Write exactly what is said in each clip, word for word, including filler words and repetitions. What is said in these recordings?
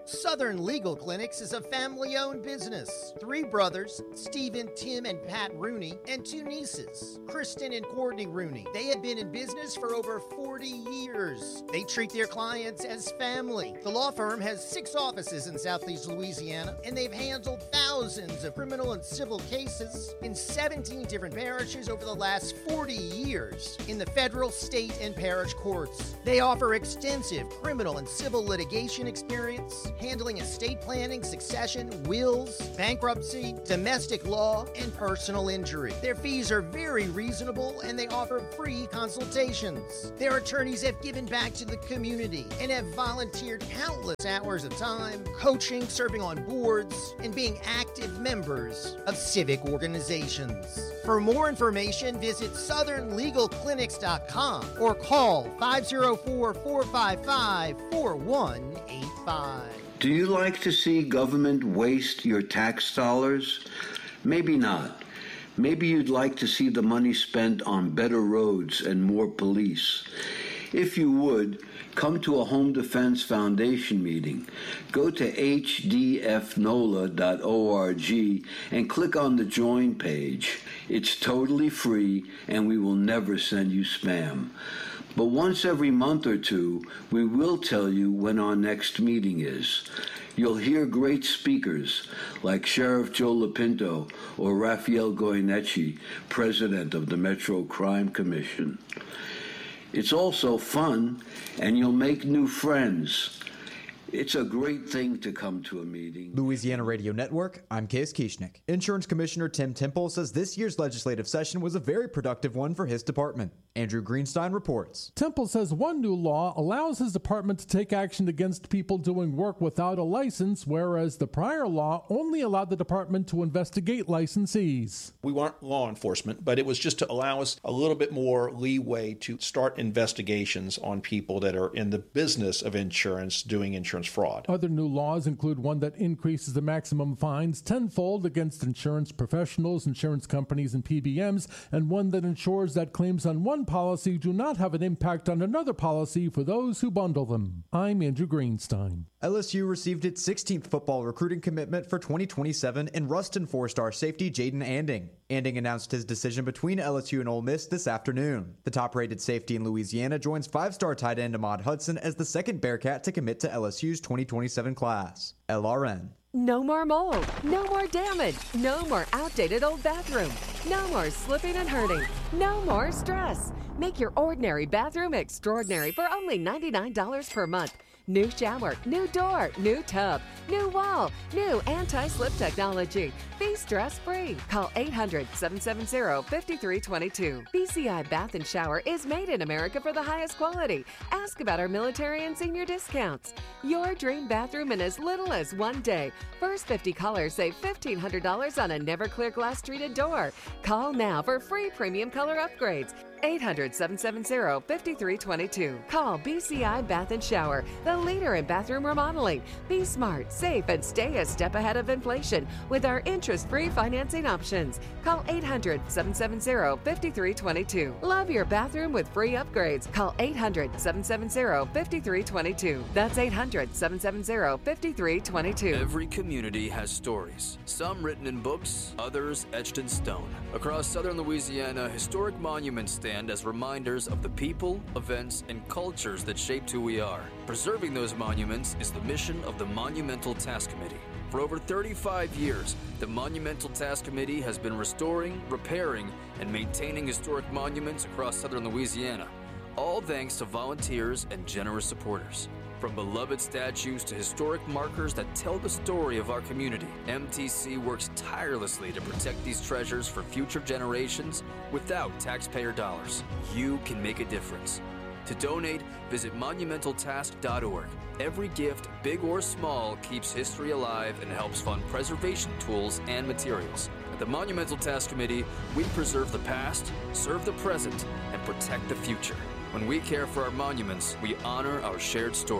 Southern Legal Clinics is a family-owned business. Three brothers, Stephen, Tim, and Pat Rooney, and two nieces, Kristen and Courtney Rooney. They have been in business for over forty years. They treat their clients as family. The law firm has six offices in Southeast Louisiana, and they've handled thousands of criminal and civil cases in seventeen different parishes over the last forty years in the federal, state, and parish courts. They offer extensive criminal and civil litigation experience, handling estate planning, succession, wills, bankruptcy, domestic law, and personal injury. Their fees are very reasonable, and they offer free consultations. Their attorneys have given back to the community and have volunteered countless hours of time, coaching, serving on boards, and being active members of civic organizations. For more information, visit southern legal clinics dot com or call five oh four, four five five, four one eight five. Do you like to see government waste your tax dollars? Maybe not. Maybe you'd like to see the money spent on better roads and more police. If you would, come to a Home Defense Foundation meeting. Go to h d f n o l a dot org and click on the Join page. It's totally free, and we will never send you spam. But once every month or two, we will tell you when our next meeting is. You'll hear great speakers like Sheriff Joe Lapinto or Raphael Goyeneche, President of the Metro Crime Commission. It's also fun, and you'll make new friends. It's a great thing to come to a meeting. Louisiana Radio Network, I'm Case Kieschnick. Insurance Commissioner Tim Temple says this year's legislative session was a very productive one for his department. Andrew Greenstein reports. Temple says one new law allows his department to take action against people doing work without a license, whereas the prior law only allowed the department to investigate licensees. We weren't law enforcement, but it was just to allow us a little bit more leeway to start investigations on people that are in the business of insurance doing insurance fraud. Other new laws include one that increases the maximum fines tenfold against insurance professionals, insurance companies, and P B Ms, and one that ensures that claims on one policy do not have an impact on another policy for those who bundle them. I'm Andrew Greenstein. L S U received its sixteenth football recruiting commitment for twenty twenty-seven in Ruston four-star safety Jaden Anding. Anding announced his decision between L S U and Ole Miss this afternoon. The top-rated safety in Louisiana joins five-star tight end Ahmad Hudson as the second Bearcat to commit to L S U's twenty twenty-seven class. L R N. No more mold, no more damage, no more outdated old bathroom, no more slipping and hurting, no more stress. Make your ordinary bathroom extraordinary for only ninety-nine dollars per month. New shower, new door, new tub, new wall, new anti-slip technology. Be stress-free. Call eight hundred, seven seven zero, five three two two. B C I Bath and Shower is made in America for the highest quality. Ask about our military and senior discounts. Your dream bathroom in as little as one day. First fifty callers save fifteen hundred dollars on a Never-Clear glass treated door. Call now for free premium color upgrades. eight hundred, seven seven zero, five three two two. Call B C I Bath and Shower, the leader in bathroom remodeling. Be smart, safe, and stay a step ahead of inflation with our interest-free financing options. Call eight hundred, seven seven zero, five three two two. Love your bathroom with free upgrades. Call eight hundred, seven seven zero, five three two two. That's eight hundred, seven seven zero, five three two two. Every community has stories, some written in books, others etched in stone. Across southern Louisiana, historic monuments stand as reminders of the people, events, and cultures that shaped who we are. Preserving those monuments is the mission of the Monumental Task Committee. For over thirty-five years, the Monumental Task Committee has been restoring, repairing, and maintaining historic monuments across southern Louisiana, all thanks to volunteers and generous supporters. From beloved statues to historic markers that tell the story of our community, M T C works tirelessly to protect these treasures for future generations without taxpayer dollars. You can make a difference. To donate, visit monumental task dot org. Every gift, big or small, keeps history alive and helps fund preservation tools and materials. At the Monumental Task Committee, we preserve the past, serve the present, and protect the future. When we care for our monuments, we honor our shared story.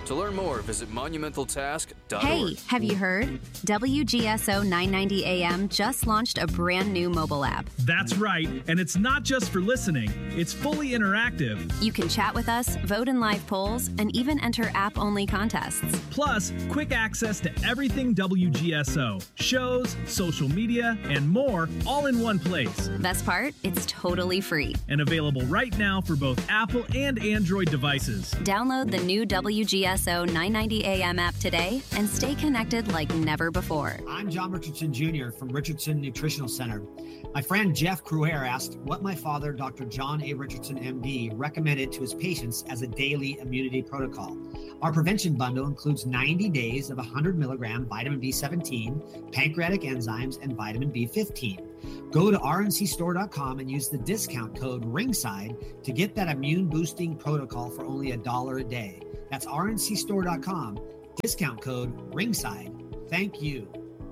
To learn more, visit monumental task dot org. Hey, have you heard? W G S O nine ninety A M just launched a brand new mobile app. That's right, and it's not just for listening. It's fully interactive. You can chat with us, vote in live polls, and even enter app-only contests. Plus, quick access to everything W G S O. Shows, social media, and more, all in one place. Best part? It's totally free. And available right now for both Apple and Android devices. Download the new W G S O nine ninety A M app today and stay connected like never before. I'm John Richardson Junior from Richardson Nutritional Center. My friend Jeff Cruer asked what my father, Doctor John A. Richardson, M D, recommended to his patients as a daily immunity protocol. Our prevention bundle includes ninety days of one hundred milligram vitamin B seventeen, pancreatic enzymes, and vitamin B fifteen. Go to R N C store dot com and use the discount code RINGSIDE to get that immune boosting protocol for only a dollar a day. That's R N C store dot com, discount code RINGSIDE. Thank you.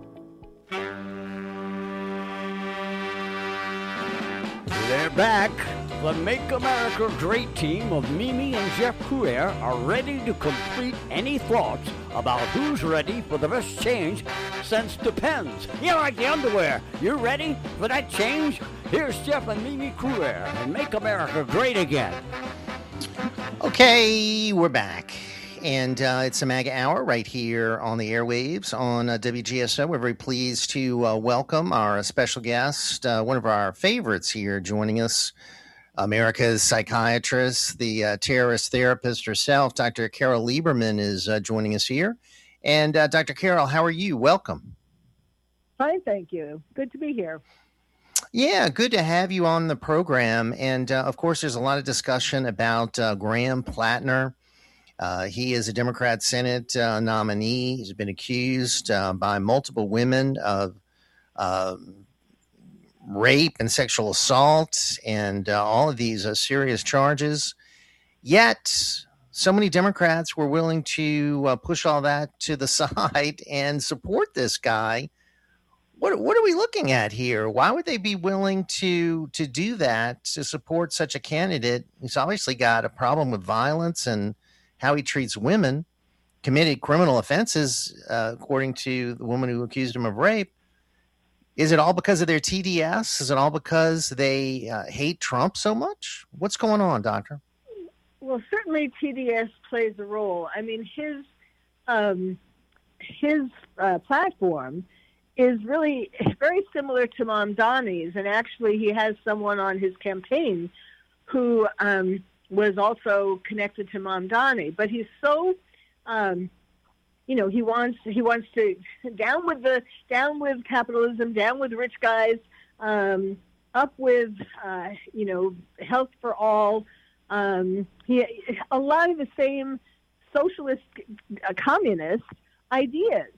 They're back. The Make America Great team of Mimi and Jeff Cruer are ready to complete any thoughts about who's ready for the best change since Depends. You like the underwear. You ready for that change? Here's Jeff and Mimi Cruer and Make America Great Again. Okay, we're back. And uh, it's a MAGA Hour right here on the airwaves on uh, W G S O. We're very pleased to uh, welcome our special guest, uh, one of our favorites here joining us, America's psychiatrist, the uh, terrorist therapist herself, Doctor Carol Lieberman is uh, joining us here. And uh, Doctor Carol, how are you? Welcome. Fine, thank you. Good to be here. Yeah, good to have you on the program. And uh, of course, there's a lot of discussion about uh, Graham Plattner. Uh, he is a Democrat Senate uh, nominee. He's been accused uh, by multiple women of uh, rape and sexual assault and uh, all of these uh, serious charges. Yet, so many Democrats were willing to uh, push all that to the side and support this guy. What what are we looking at here? Why would they be willing to to do that, to support such a candidate who's obviously got a problem with violence and how he treats women, committed criminal offenses, uh, according to the woman who accused him of rape? Is it all because of their T D S? Is it all because they uh, hate Trump so much? What's going on, Doctor? Well, certainly T D S plays a role. I mean, his um, his uh, platform is really very similar to Mamdani's, and actually he has someone on his campaign who um, was also connected to Mamdani. But he's so, um, you know, he wants he wants to down with the down with capitalism, down with rich guys, um, up with uh, you know, health for all. Um, he a lot of the same socialist, uh, communist ideas.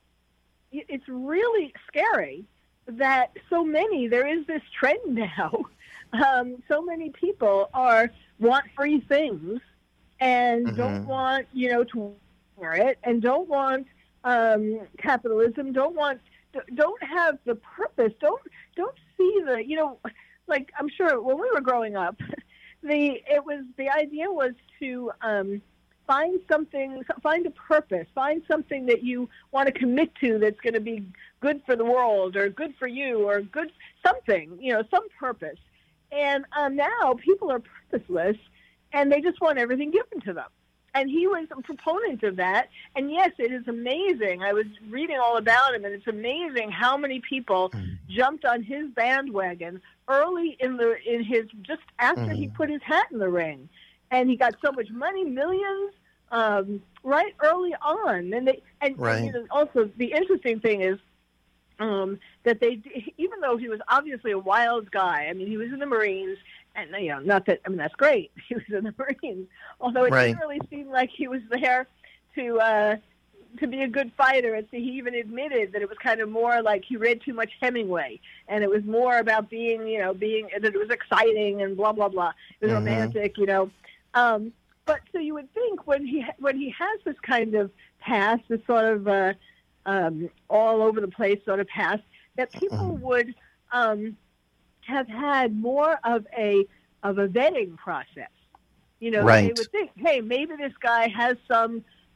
It's really scary that so many, there is this trend now. Um, so many people are want free things and mm-hmm. don't want, you know, to wear it, and don't want um, capitalism, don't want, don't have the purpose, don't don't see the, you know, like I'm sure when we were growing up, the it was the idea was to um, find something, find a purpose, find something that you want to commit to that's going to be good for the world or good for you or good something, you know, some purpose. And um, now people are purposeless and they just want everything given to them. And he was a proponent of that. And yes, it is amazing. I was reading all about him, and it's amazing how many people jumped on his bandwagon early in the in his just after mm. he put his hat in the ring. And he got so much money, millions, um, right early on. And they and, right. and you know, also the interesting thing is um, that they, even though he was obviously a wild guy, I mean, he was in the Marines, and you know, not that I mean that's great. He was in the Marines, although it right. didn't really seem like he was there to uh, to be a good fighter. It's, he even admitted that it was kind of more like he read too much Hemingway, and it was more about being, you know, being that it was exciting and blah blah blah. It was mm-hmm. romantic, you know. Um, but so you would think when he when he has this kind of past, this sort of uh, um, all over the place sort of past, that people mm-hmm. would um, have had more of a of a vetting process. You know, right. they would think, hey, maybe this guy has some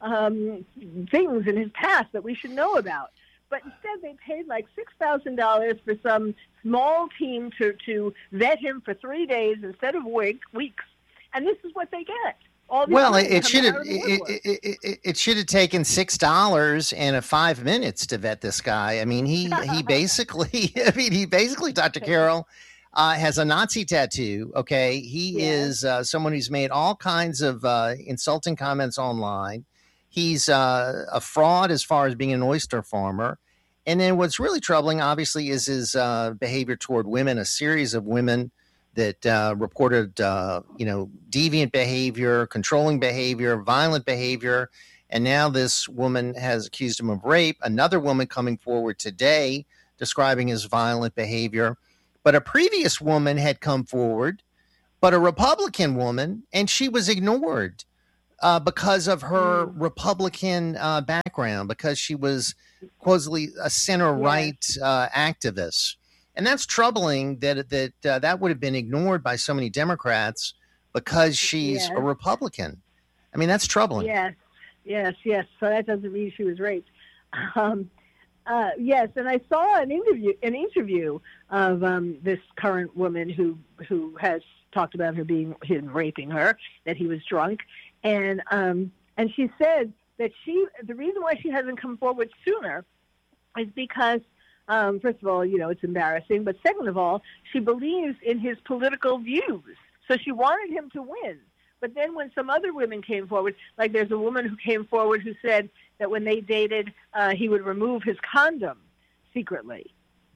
um, things in his past that we should know about. But instead, they paid like six thousand dollars for some small team to, to vet him for three days instead of week, weeks. And this is what they get. All these Well, money it, it comes should have out of the it, woodwork. it, it, it, it should have taken six dollars and a five minutes to vet this guy. I mean, he he basically, I mean, he basically, Doctor Carol, uh, has a Nazi tattoo. Okay, he Yeah. is uh, someone who's made all kinds of uh, insulting comments online. He's uh, a fraud as far as being an oyster farmer. And then what's really troubling, obviously, is his uh, behavior toward women. A series of women that uh, reported, uh, you know, deviant behavior, controlling behavior, violent behavior. And now this woman has accused him of rape. Another woman coming forward today describing his violent behavior. But a previous woman had come forward, but a Republican woman, and she was ignored uh, because of her mm. Republican uh, background, because she was supposedly a center-right uh, activist. And that's troubling that that uh, that would have been ignored by so many Democrats because she's Yes. a Republican. I mean, that's troubling. Yes, yes, yes. So that doesn't mean she was raped. Um, uh, yes, and I saw an interview, an interview of um, this current woman who who has talked about her being him raping her, that he was drunk, and um, and she said that she the reason why she hasn't come forward sooner is because. Um, first of all, you know, it's embarrassing. But second of all, she believes in his political views. So she wanted him to win. But then when some other women came forward, like there's a woman who came forward who said that when they dated, uh, he would remove his condom secretly.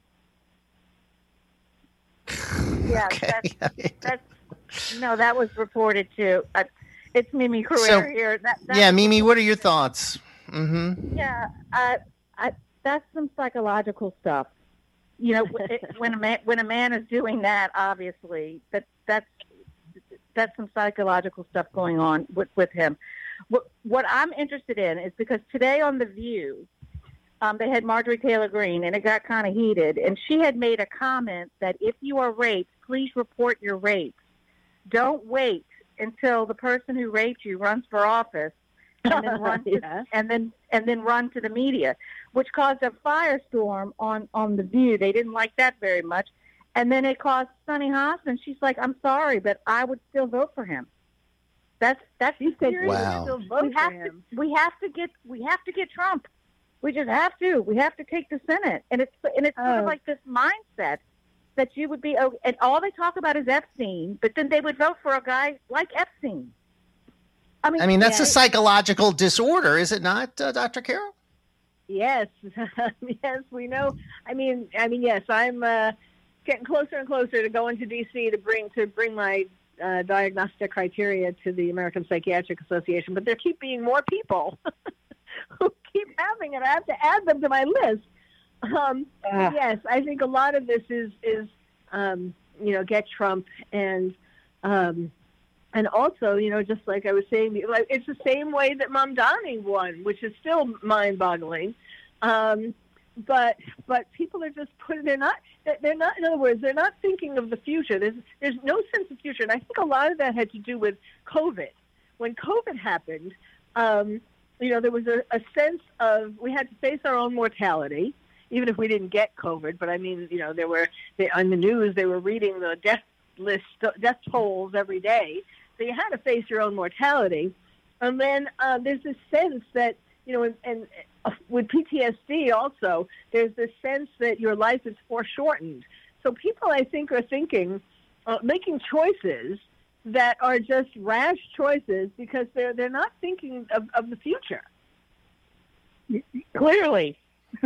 Yeah, Okay. that's, that's, no, that was reported too. Uh, it's Mimi Cruer So, here. That, that yeah, Mimi, what are your thoughts? Mm-hmm. Yeah, uh, I, that's some psychological stuff. You know, it, when a man when a man is doing that, obviously that that's that's some psychological stuff going on with, with him. What what I'm interested in is because today on The View, um, they had Marjorie Taylor Greene, and it got kind of heated, and she had made a comment that if you are raped, please report your rape. Don't wait until the person who raped you runs for office. And then run to, Yeah. and then and then run to the media, which caused a firestorm on, on The View. They didn't like that very much, and then it caused Sunny Hoffman. She's like, "I'm sorry, but I would still vote for him." That's that's She said, serious. Wow. still vote We for have him. to we have to get we have to get Trump. We just have to. We have to take the Senate, and it's and it's sort Oh. of like this mindset that you would be. Oh, and all they talk about is Epstein, but then they would vote for a guy like Epstein. I mean, I mean, that's Yeah. a psychological disorder, is it not, uh, Doctor Carol? Yes, yes, we know. I mean, I mean, yes, I'm uh, getting closer and closer to going to D C to bring to bring my uh, diagnostic criteria to the American Psychiatric Association. But there keep being more people who keep having it. I have to add them to my list. Um, Ah. Yes, I think a lot of this is is um, you know, get Trump and. Um, And also, you know, just like I was saying, like, it's the same way that Mamdani won, which is still mind-boggling. Um, but but people are just putting they're not they're not in other words they're not thinking of the future. There's there's no sense of future, and I think a lot of that had to do with COVID. When COVID happened, um, you know, there was a, a sense of we had to face our own mortality, even if we didn't get COVID. But I mean, you know, there were they, on the news they were reading the death list, death tolls every day. So you had to face your own mortality. And then uh, there's this sense that, you know, and, and uh, with P T S D also, there's this sense that your life is foreshortened. So people, I think, are thinking, uh, making choices that are just rash choices because they're they're not thinking of, of the future. clearly.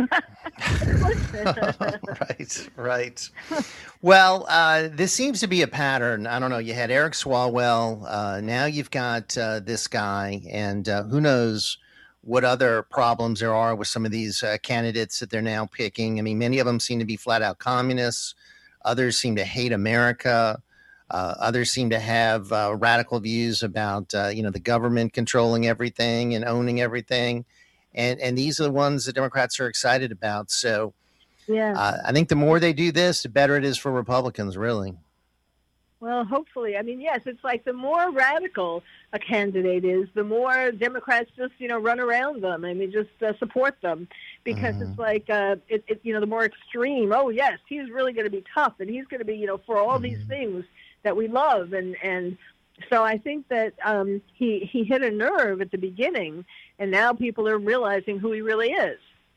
Right, right. Well, uh, this seems to be a pattern. I don't know. You had Eric Swalwell. Uh, now you've got uh, this guy, and uh, who knows what other problems there are with some of these uh, candidates that they're now picking. I mean, many of them seem to be flat out communists. Others seem to hate America. Uh, others seem to have uh, radical views about, uh, you know, the government controlling everything and owning everything. And and these are the ones the Democrats are excited about. So Yeah. uh, I think the more they do this, the better it is for Republicans, really. Well, hopefully. I mean, yes, it's like the more radical a candidate is, the more Democrats just, you know, run around them. I mean, just uh, support them because mm-hmm. it's like, uh, it, it, you know, the more extreme, oh, yes, he's really going to be tough and he's going to be, you know, for all mm-hmm. these things that we love. And, and so I think that um, he, he hit a nerve at the beginning, and now people are realizing who he really is.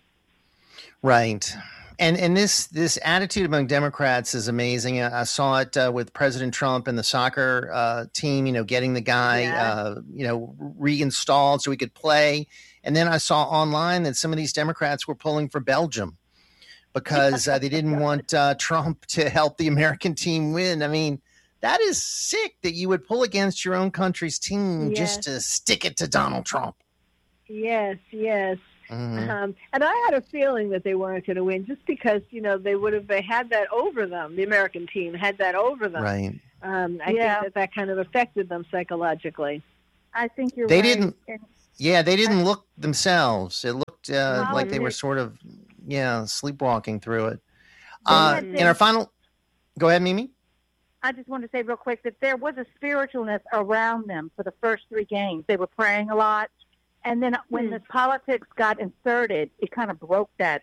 Right. And and this this attitude among Democrats is amazing. I, I saw it uh, with President Trump and the soccer uh, team, you know, getting the guy, yeah. uh, you know, reinstalled so he could play. And then I saw online that some of these Democrats were pulling for Belgium because uh, they didn't want uh, Trump to help the American team win. I mean, that is sick that you would pull against your own country's team yes. just to stick it to Donald Trump. Yes, yes. Mm-hmm. Um, and I had a feeling that they weren't going to win just because, you know, they would have, they had that over them. The American team had that over them. Right. Um, I yeah. think that that kind of affected them psychologically. I think you're they right. didn't, and, yeah, they didn't I, look themselves. It looked uh, no, like they it, were sort of, yeah, sleepwalking through it. Uh, in our final, go ahead, Mimi. I just want to say real quick that there was a spiritualness around them for the first three games. They were praying a lot. And then when the politics got inserted, it kind of broke that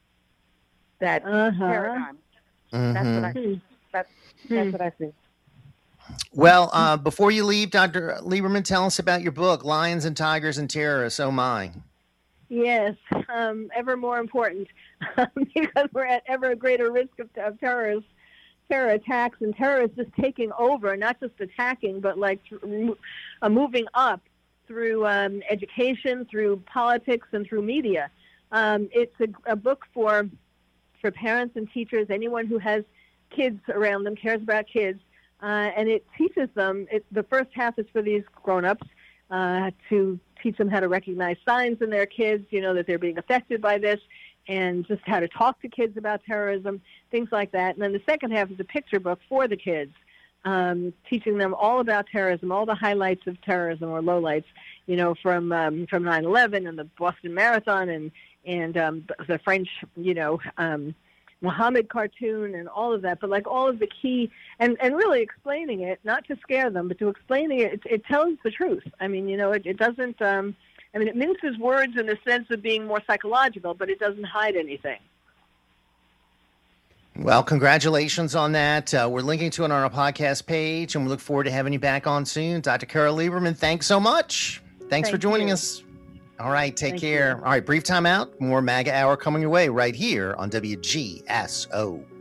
that uh-huh. paradigm. Mm-hmm. That's what I see. That's, that's what I see. Well, uh, before you leave, Doctor Lieberman, tell us about your book, Lions and Tigers and Terrorists, Oh My. Yes, um, ever more important because we're at ever greater risk of, of terrorists, terror attacks and terrorists just taking over, not just attacking, but like uh, moving up through um, education, through politics, and through media. Um, it's a, a book for for parents and teachers, anyone who has kids around them, cares about kids, uh, and it teaches them, it, the first half is for these grown-ups, uh, to teach them how to recognize signs in their kids, you know, that they're being affected by this, and just how to talk to kids about terrorism, things like that. And then the second half is a picture book for the kids, Um, teaching them all about terrorism, all the highlights of terrorism or lowlights, you know, from um, from nine eleven and the Boston Marathon and and um, the French, you know, um, Muhammad cartoon and all of that. But like all of the key and, and really explaining it, not to scare them, but to explaining it, it, it tells the truth. I mean, you know, it, it doesn't. Um, I mean, it minces words in the sense of being more psychological, but it doesn't hide anything. Well, congratulations on that. Uh, we're linking to it on our podcast page, and we look forward to having you back on soon. Doctor Carol Lieberman, thanks so much. Thanks Thank for joining you. us. All right, take Thank care. you. All right, brief time out. More MAGA Hour coming your way right here on W G S O.